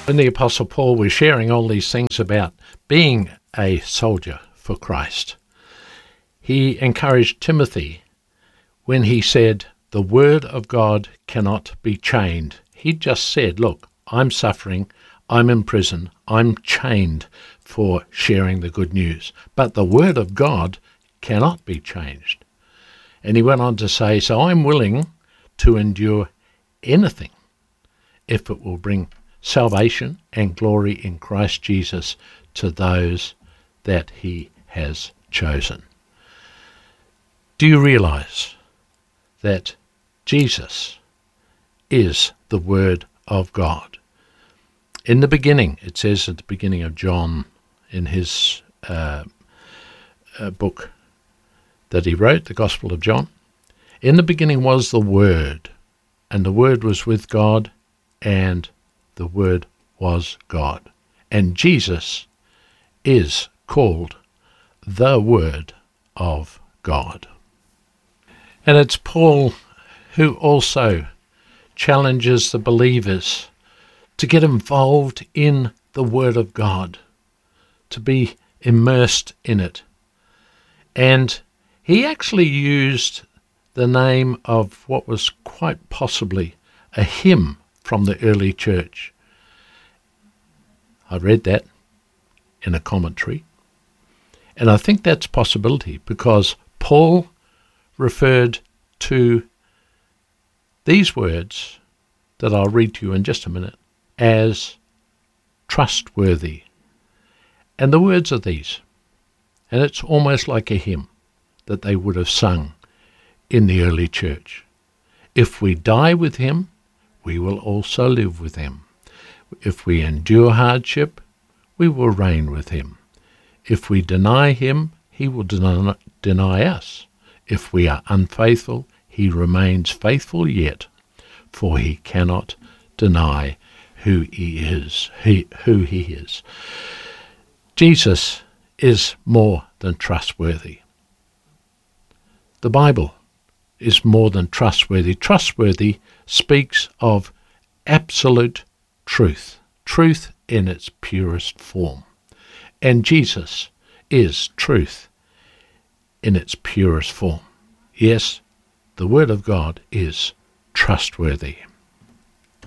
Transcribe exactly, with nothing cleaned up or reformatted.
When the Apostle Paul was sharing all these things about being a soldier for Christ, he encouraged Timothy when he said, the word of God cannot be chained. He just said, look, I'm suffering, I'm in prison, I'm chained for sharing the good news. But the word of God cannot be changed. And he went on to say, so I'm willing to endure anything if it will bring salvation and glory in Christ Jesus to those that he has chosen. Do you realize that Jesus is the Word of God? In the beginning, it says at the beginning of John, in his uh, uh, book that he wrote, the Gospel of John, in the beginning was the Word, and the Word was with God, and the Word was God. And Jesus is called the Word of God. And it's Paul who also challenges the believers to get involved in the Word of God, to be immersed in it. And he actually used the name of what was quite possibly a hymn from the early church. I read that in a commentary, and I think that's a possibility because Paul referred to these words that I'll read to you in just a minute as trustworthy. And the words are these, and it's almost like a hymn that they would have sung in the early church. If we die with him, we will also live with him. If we endure hardship, we will reign with him. If we deny him, he will deny, deny us. If we are unfaithful, he remains faithful yet, for he cannot deny who he is. He, who he is. Jesus is more than trustworthy. The Bible is more than trustworthy. Trustworthy speaks of absolute truth, truth in its purest form. And Jesus is truth in its purest form. Yes, the Word of God is trustworthy.